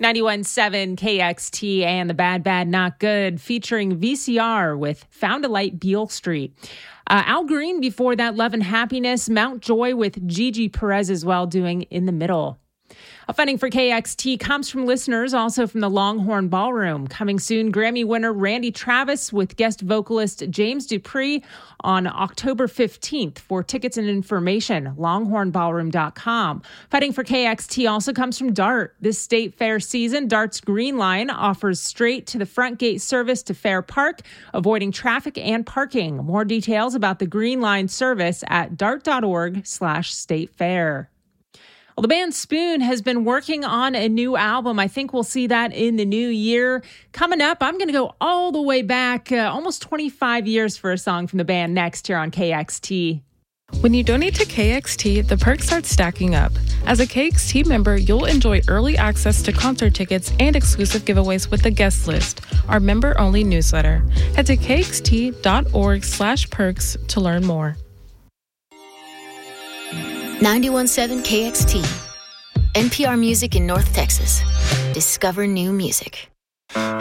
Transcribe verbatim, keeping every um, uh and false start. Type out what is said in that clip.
ninety-one point seven K X T and The Bad, Bad, Not Good, featuring V C R with Found a Light, Beale Street. Uh, Al Green before that, Love and Happiness. Mount Joy with Gigi Perez as well, doing In the Middle. A funding for K X T comes from listeners, also from the Longhorn Ballroom. Coming soon, Grammy winner Randy Travis with guest vocalist James Dupree on October fifteenth. For tickets and information, longhorn ballroom dot com. Funding for K X T also comes from DART. This state fair season, DART's Green Line offers straight to the front gate service to Fair Park, avoiding traffic and parking. More details about the Green Line service at dart.org slash state fair. Well, the band Spoon has been working on a new album. I think we'll see that in the new year. Coming up, I'm going to go all the way back, uh, almost twenty-five years for a song from the band next here on K X T. When you donate to K X T, the perks start stacking up. As a K X T member, you'll enjoy early access to concert tickets and exclusive giveaways with the guest list, our member-only newsletter. Head to kxt.org slash perks to learn more. ninety-one point seven K X T. N P R Music in North Texas. Discover new music.